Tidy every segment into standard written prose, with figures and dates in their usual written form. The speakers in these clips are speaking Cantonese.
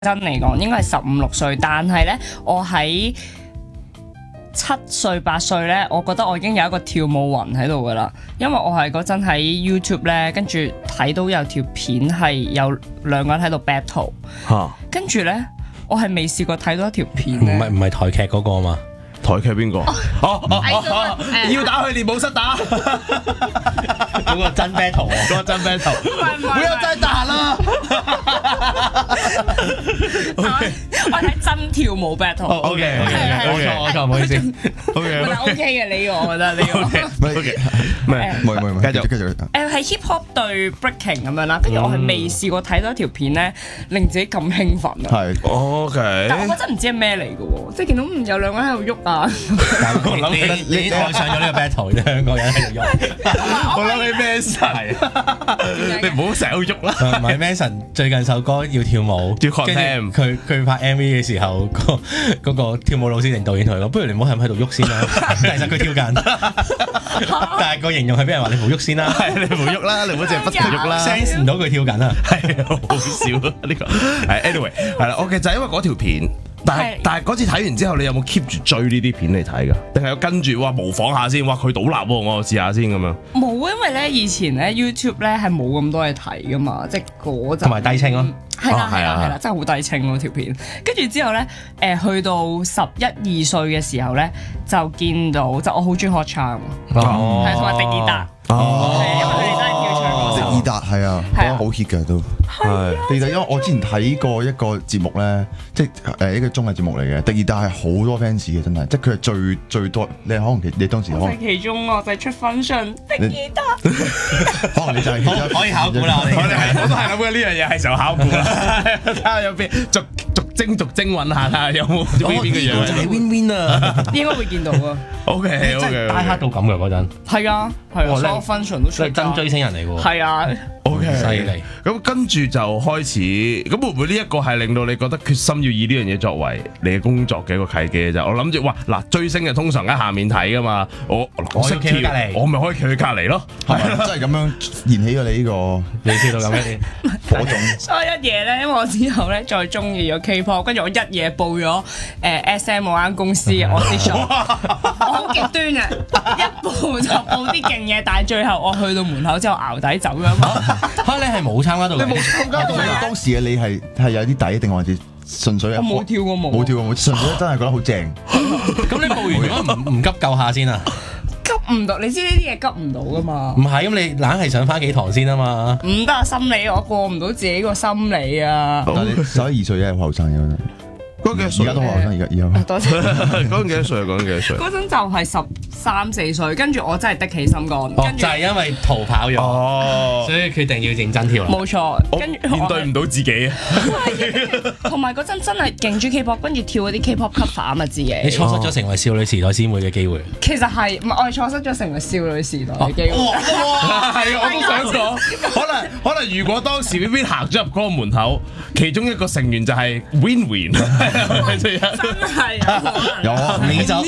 真嚟講應該係15、16歲，但係咧我喺7歲8歲咧，我覺得我已經有一個跳舞魂喺度噶啦，因為我係嗰陣喺 YouTube 咧，跟住睇到有條片係有2個人喺度 battle，跟住咧我係未試過睇到一條片咧， 唔係台劇嗰個嘛？ 台劇邊個？要打去練舞室打， 嗰個真 battle 啊！ 嗰個真 battle，不要再打啦！ 我睇真跳舞 battle。 OK， 我錯，唔好意思。 OK 嘅呢個，我覺得呢個。 唔係，繼續。 係 hip hop 對 breaking 咁樣啦，跟住我係未試過睇到一條片咧，令自己咁興奮啊！ 係 OK， 但我真係唔知係咩嚟嘅喎，即係見到有2個人喺度喐啊！ 你愛上咗呢個 battle，啲香港人喺度喐。 我諗起 Manson，你唔好成日喐啦。 唔係 Manson 最近首歌要跳舞， 叫 Contem。 佢拍 MV 嘅時候，嗰個跳舞老師定導演同佢講：不如你唔好喺度喐先啦。其實佢跳緊，但係個形容係俾人話你唔好喐先啦。 係你唔好喐啦，你唔好淨係不停喐啦。 sense 唔到佢跳緊啊！ 係好笑啊呢個。係 anyway 係啦，OK 就係因為嗰條片。但係嗰次睇完之後，你有冇 keep 住追呢啲片嚟睇㗎？定係有跟住哇模仿下先？哇佢倒立喎，我試下先咁樣。 冇，因為咧以前咧 YouTube 咧係冇咁多嘢睇㗎嘛，即係嗰陣。 同埋低清咯。 係啦，真係好低清咯條片。跟住之後咧，去到11、12歲嘅時候咧，就見到就我好中意 Hot Charm，係同埋迪爾達。因為佢哋真係跳唱。 迪爾達係啊，好 hit 嘅都。係迪爾達，因為我之前睇過一個節目咧，即係一個綜藝節目嚟嘅。迪爾達係好多 fans 嘅，真係，即係佢係最多。你可能你當時可能其中我就係出 function 迪爾達， 可能你就係可以考估啦， 我都係諗緊呢樣嘢係時候考估啦，睇下有邊逐精揾下，睇下有冇邊嘅樣。 就係 win win 啊！ 應該會見到啊。 OK， 真係大黑到咁嘅嗰陣。 係啊，所有 function 都出。 真追星人嚟㗎喎。 係啊。 OK， 犀利。 咁跟住就開始，咁會唔會呢一個係令到你覺得決心要以呢樣嘢作為你嘅工作嘅一個契機嘅啫？我諗住哇嗱，追星嘅通常喺下面睇㗎嘛，我識跳，我咪可以企佢隔離咯， 係咪真係咁樣燃起咗你呢個？ 你知道咁嘅火種。 所以一夜咧，因為我之後咧再中意咗 K-pop，跟住我一夜報咗SM 嗰間公司嘅 audition，我好極端嘅，一報就報啲勁嘢，但係最後我去到門口之後淆底走咗嘛。 嚇你係冇參加到？ 你冇參加到？當時嘅你係有啲底定還是純粹？ 我冇跳過舞， 冇跳過舞，純粹真係覺得好正。 咁你報完咗唔急救下先啊？ 急唔到，你知呢啲嘢急唔到噶嘛？ 唔係，咁你硬係上翻幾堂先啊嘛？ 唔得啊，心理我過唔到自己個心理啊。 但係你11、2歲真係好後生嘅。 嗰幾歲？ 而家都好後生，而家。 多謝。 嗰陣幾多歲？嗰陣幾多歲？ 嗰陣就係13、14歲，跟住我真係的起心肝，跟住就係因為逃跑咗，所以決定要認真跳啦。 冇錯，跟住面對唔到自己啊。 同埋嗰陣真係勁中 K-pop，跟住跳嗰啲 K-pop cover 啊嘛自己。 你錯失咗成為少女時代師妹嘅機會。 其實係，唔係我係錯失咗成為少女時代嘅機會。 哇！係我都想講，可能如果當時 Win 行咗入嗰個門口，其中一個成員就係 Win。 真係有啊， 你就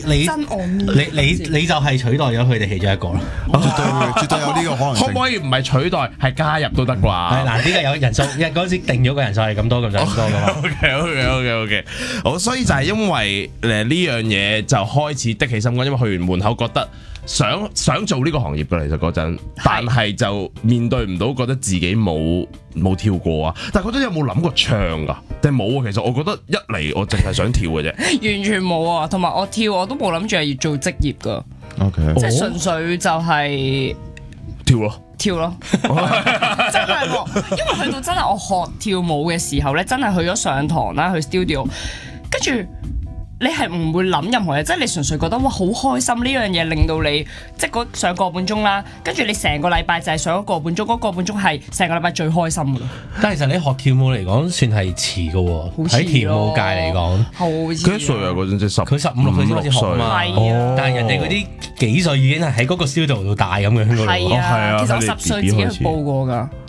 係取代咗佢哋其中一個啦。 絕對有呢個可能性。 可唔可以唔係取代，係加入都得啩？ 係嗱，呢個有人數，因為嗰陣時定咗個人數係咁多咁多噶嘛。 OK，好，所以就係因為呢樣嘢就開始的起心肝，因為去完門口覺得想做呢個行業嘅，其實嗰陣，但係就面對唔到，覺得自己冇跳過啊。但係嗰陣有冇諗過唱㗎？定冇啊？其實我覺得一嚟我淨係想跳嘅啫， 完全冇啊。同埋我跳我都冇諗住係要做職業㗎。 OK， 即係純粹就係跳咯。 真係喎，因為去到真係我學跳舞嘅時候咧，真係去咗上堂啦，去 studio，跟住你係唔會諗任何嘢，即係你純粹覺得哇好開心呢樣嘢，令到你即係上個半鐘啦，跟住你成個禮拜就係上咗個半鐘，嗰個半鐘係成個禮拜最開心噶咯。 但係其實你學跳舞嚟講算係遲噶喎，喺跳舞界嚟講， 佢幾歲啊？嗰陣即係佢15、16歲先開始學啊嘛。但係人哋嗰啲幾歲已經係喺嗰個 studio 度大咁樣噶咯。 係啊，其實我10歲自己去報過㗎。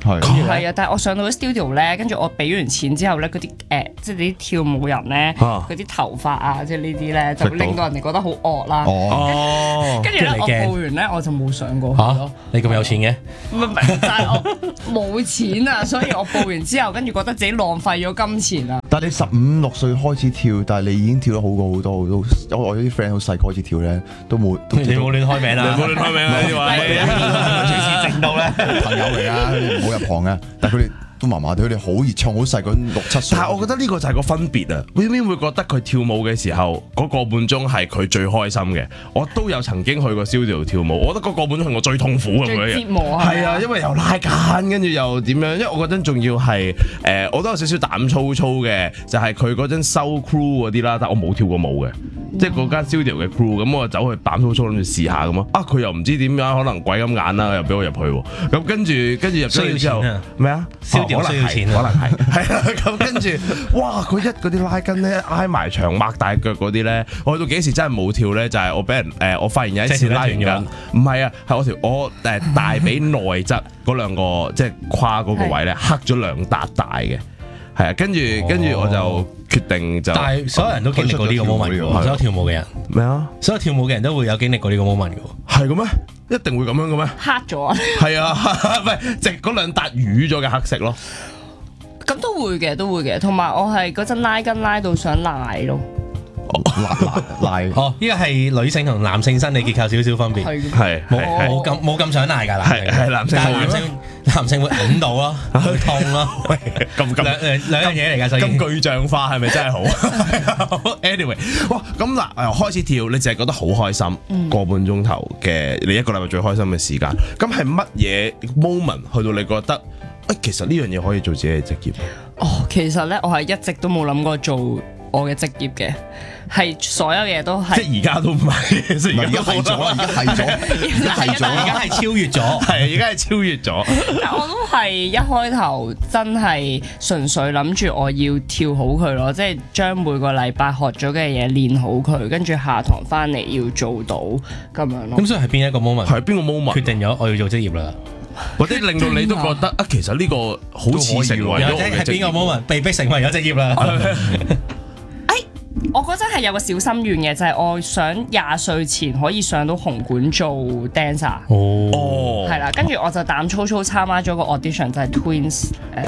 係啊，但係我上到啲 studio 咧，跟住我俾完錢之後咧，嗰啲即係啲跳舞人咧，嗰啲頭髮啊，即係呢啲咧，就令到人哋覺得好惡啦。跟住咧，我報完咧，我就冇上過去咯。 你咁有錢嘅？ 唔係，但係我冇錢啊，所以我報完之後，跟住覺得自己浪費咗金錢啊。 但係你15、6歲開始跳，但係你已經跳得好過好多。我有啲 friend 好細個開始跳咧，都冇。 你冇亂開名啦！ 你冇亂開名啊！呢位隨時整到咧， 朋友嚟啊，唔好入行啊！但係佢哋都麻麻地，佢哋好熱唱，好細個6、7歲。 但係我覺得呢個就係個分別啊！Win 會覺得佢跳舞嘅時候嗰個半鐘係佢最開心嘅。我都有曾經去過 studio 跳舞，我覺得嗰個半鐘係我最痛苦咁樣嘅。 折磨係啊，因為又拉筋，跟住又點樣？因為我嗰陣仲要係我都有少少膽粗粗嘅，就係佢嗰陣收 crew 嗰啲啦，但我冇跳過舞嘅。即係嗰間 studio 嘅 crew，咁我就走去膽粗粗諗住試下咁咯。佢又唔知點樣，可能鬼咁眼啦，又俾我入去喎。咁跟住入咗去之後，咩啊？ 需要錢， 可能係係啦。咁跟住，哇！佢嗰啲拉筋咧，挨埋牆擘大腳嗰啲咧，我去到幾時真係冇跳咧？就係我俾人我發現有一次拉完筋，唔係啊，係我大髀內側嗰兩個即係胯嗰個位咧，黑咗2笪大嘅。係啊，跟住我就決定就， 但係所有人都經歷過呢個 moment 嘅，所有跳舞嘅人咩啊？ 所有跳舞嘅人都會有經歷過呢個 moment 嘅， 係嘅咩？一定會咁樣嘅咩？ 黑咗啊！ 係啊，唔係直嗰2笪瘀咗嘅黑色咯。 咁都會嘅，同埋我係嗰陣拉筋拉到想賴咯。 賴呢個係女性同男性生理結構少少分別， 係冇咁想賴㗎啦， 係男性， 但係男性會揞到咯，會痛咯， 咁兩樣嘢嚟㗎，所以咁具象化係咪真係好？Anyway， 哇，咁嗱開始跳，你淨係覺得好開心，個半鐘頭嘅你一個禮拜最開心嘅時間，咁係乜嘢 moment 去到你覺得其實呢樣嘢可以做自己嘅職業？ 其實咧我係一直都冇諗過做我嘅職業嘅，係所有嘢都係， 即係而家都唔係，即係而家係咗啦， 而家係超越咗， 係而家係超越咗。 但我都係一開頭真係純粹諗住我要跳好佢咯，即係將每個禮拜學咗嘅嘢練好佢，跟住下堂翻嚟要做到咁樣咯。 咁所以係邊一個 moment？ 係邊個 moment 決定咗我要做職業啦？ 或者令到你都覺得其實呢個好似成為咗我嘅職業， 或者係邊個 moment 被逼成為咗職業啦？ 我嗰陣係有個小心願嘅，就係我想20歲前可以上到紅館做 dancer。係啦，跟住我就膽粗粗參加咗個 audition，就係 Twins。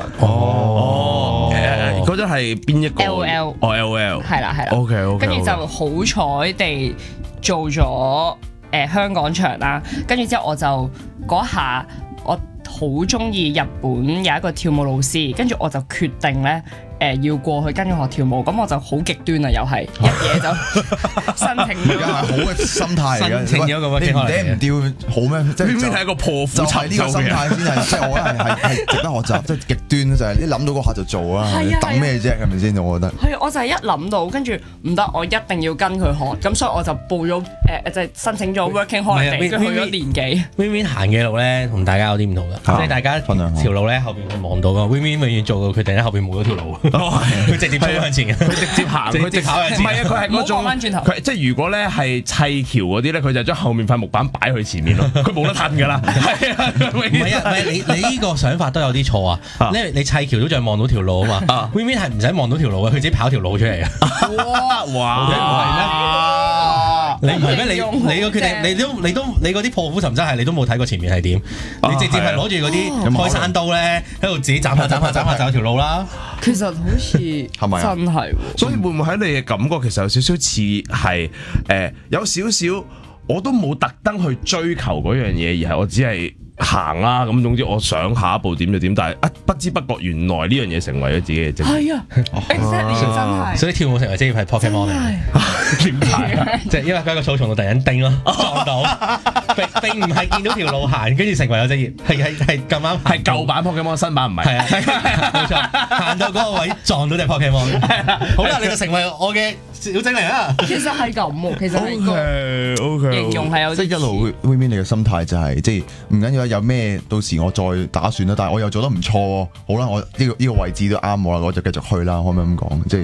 嗰陣係邊一個 ？LOL。 LOL。 係啦。 OK。 跟住就好彩地做咗香港場啦，跟住之後我就嗰下我好中意日本有一個跳舞老師，跟住我就決定咧。要過去跟佢學跳舞，咁我就好極端啊！又係一嘢就申請咗， 係好嘅心態嚟嘅。 申請咗個你唔掉好咩？即係係一個破釜沉舟嘅。 就係呢個心態先係，即係我覺得係值得學習，即係極端就係你諗到嗰下就做啦，等咩啫？係咪先？我覺得係，我就係一諗到，跟住唔得，我一定要跟佢學，咁所以我就報咗就係申請咗 working holiday，跟住去咗年幾。 Win 行嘅路咧，同大家有啲唔同㗎，即係大家條路咧後邊會望到㗎。Win 永遠做個決定咧，後邊冇咗條路。佢直接衝向前嘅，佢直接行，佢直接跑向前。唔係啊，佢係嗰種，佢即係如果咧係砌橋嗰啲咧，佢就將後面塊木板擺去前面咯，佢冇得褪㗎啦。係啊，唔係你呢個想法都有啲錯啊！你砌橋都仲望到條路啊嘛。Win 係唔使望到條路嘅，佢自己跑條路出嚟嘅。哇！你唔係咩？你個決定，你嗰啲破釜沉舟係你都冇睇過前面係點？你直接係攞住嗰啲開山刀咧，喺度自己斬下走條路啦。 其實好似係咪真係？ 所以會唔會喺你嘅感覺其實有少少似係有少少我都冇特登去追求嗰樣嘢，而係我只係行啦。咁總之我想下一步點就點，但係不知不覺原來呢樣嘢成為咗自己嘅職業。係啊，exactly 真係。所以跳舞成為職業係 Pokemon 嚟。點解？即係因為喺個草叢度突然間叮咯，撞到，並唔係見到條路行，跟住成為咗職業，係咁啱係舊版 Pokemon， 新版唔係。係啊，冇錯，行到嗰個位撞到隻 Pokemon。好啦，你就成為我嘅小精靈啦。其實係咁喎，其實係個形容係有即係一路 Win 你嘅心態就係即係唔緊要有咩到時我再打算啦，但係我又做得唔錯喎。好啦，我呢個位置都啱我啦，我就繼續去啦，可唔可以咁講？即係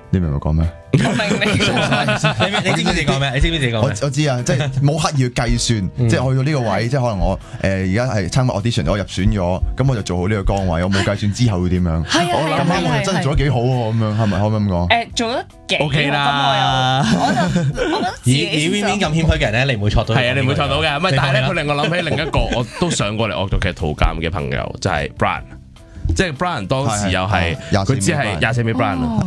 你明唔明講咩？ 我明你講你知唔知自己講咩？你知唔知自己講咩？ 我知啊，即係冇刻意去計算，即係去到呢個位，即係可能我而家係參加 audition，我入選咗，咁我就做好呢個崗位，我冇計算之後會點樣。 係啊， 咁啱我真係做得幾好喎，咁樣係咪可唔可以咁講？ 做得幾 OK 啦。 我覺得以 Win Win 咁謙虛嘅人咧，你唔會錯到。係啊，你唔會錯到嘅。唔係，但係咧，佢令我諗起另一個我都上過嚟惡作劇圖鑑嘅朋友，就係 Brian。即係 Brian 當時又係佢只係24秒 Brian